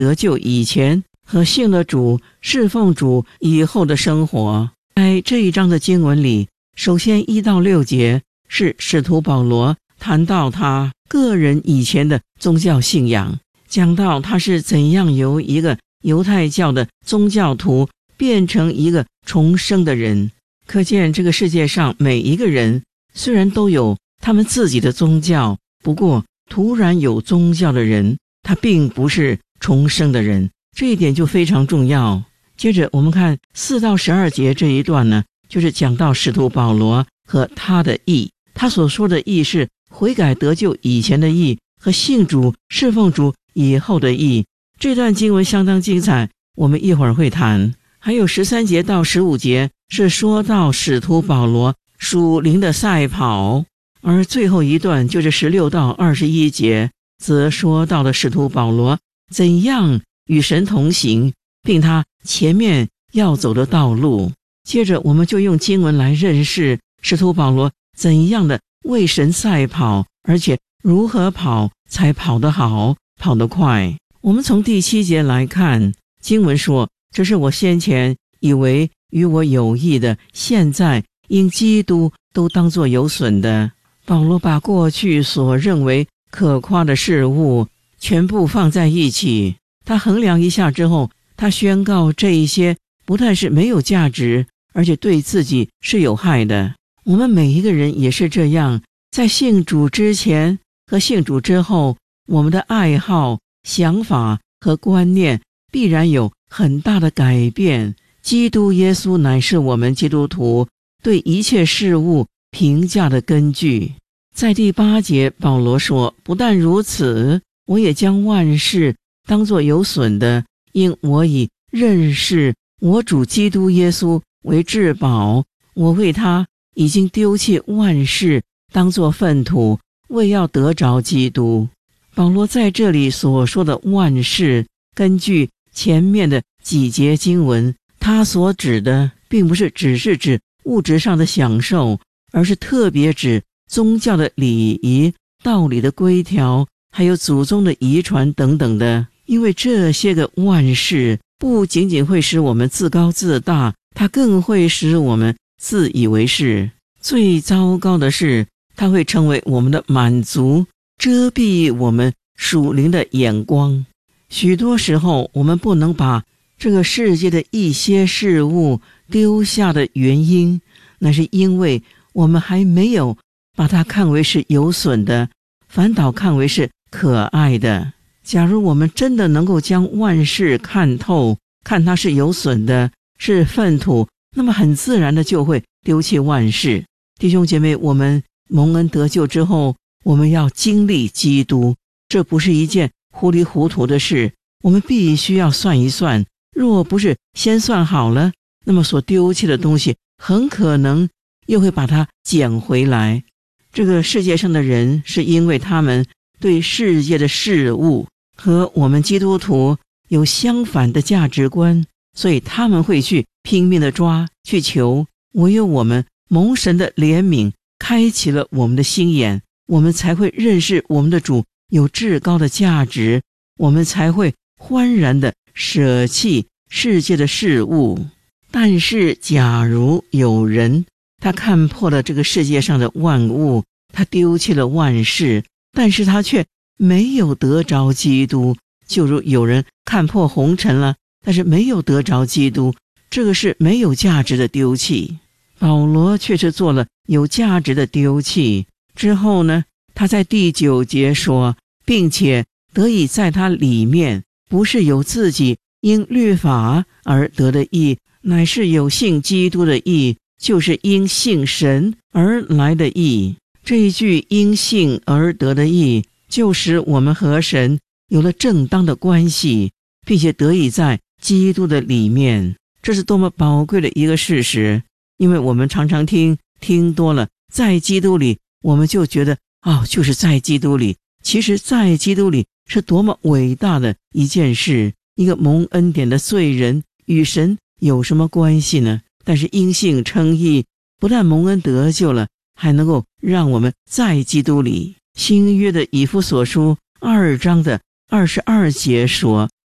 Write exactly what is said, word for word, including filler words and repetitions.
得救以前和信了主、侍奉主以后的生活。在这一章的经文里，首先一到六节是使徒保罗谈到他个人以前的宗教信仰，讲到他是怎样由一个犹太教的宗教徒变成一个重生的人。可见这个世界上每一个人虽然都有他们自己的宗教，不过突然有宗教的人，他并不是重生的人，这一点就非常重要。接着我们看四到十二节这一段呢，就是讲到使徒保罗和他的义。他所说的义是悔改得救以前的义和信主侍奉主以后的义。这段经文相当精彩，我们一会儿会谈。还有十三节到十五节是说到使徒保罗属灵的赛跑，而最后一段就是十六到二十一节则说到了使徒保罗怎样与神同行，并他前面要走的道路。接着我们就用经文来认识使徒保罗怎样的为神赛跑，而且如何跑才跑得好，跑得快。我们从第七节来看，经文说，这是我先前以为与我有益的，现在因基督都当作有损的。保罗把过去所认为可夸的事物全部放在一起，他衡量一下之后，他宣告这一些不但是没有价值，而且对自己是有害的。我们每一个人也是这样，在信主之前和信主之后，我们的爱好、想法和观念必然有很大的改变。基督耶稣乃是我们基督徒对一切事物评价的根据。在第八节，保罗说，不但如此，我也将万事当作有损的，因我以认识我主基督耶稣为至宝，我为他已经丢弃万事，当作粪土，为要得着基督。保罗在这里所说的万事，根据前面的几节经文，他所指的并不是只是指物质上的享受，而是特别指宗教的礼仪、道理的规条，还有祖宗的遗传等等的。因为这些个万事不仅仅会使我们自高自大，它更会使我们自以为是。最糟糕的是，它会成为我们的满足，遮蔽我们属灵的眼光。许多时候，我们不能把这个世界的一些事物丢下的原因，那是因为我们还没有把它看为是有损的，反倒看为是可爱的。假如我们真的能够将万事看透，看它是有损的，是粪土，那么很自然的就会丢弃万事。弟兄姐妹，我们蒙恩得救之后，我们要经历基督，这不是一件糊里糊涂的事，我们必须要算一算，若不是先算好了，那么所丢弃的东西很可能又会把它捡回来。这个世界上的人是因为他们对世界的事物和我们基督徒有相反的价值观，所以他们会去拼命的抓，去求。唯有我们蒙神的怜悯，开启了我们的心眼，我们才会认识我们的主有至高的价值，我们才会欢然的舍弃世界的事物。但是假如有人他看破了这个世界上的万物，他丢弃了万事，但是他却没有得着基督，就如有人看破红尘了，但是没有得着基督，这个是没有价值的丢弃。保罗却是做了有价值的丢弃。之后呢，他在第九节说，并且得以在他里面，不是有自己因律法而得的义，乃是有信基督的义，就是因信神而来的义。这一句因信而得的义，就使我们和神有了正当的关系，并且得以在基督的里面。这是多么宝贵的一个事实。因为我们常常听听多了，在基督里，我们就觉得哦，就是在基督里。其实在基督里是多么伟大的一件事。一个蒙恩典的罪人与神有什么关系呢？但是因信称义，不但蒙恩得救了，还能够让我们在基督里。新约的以弗所书二章的二十二节说，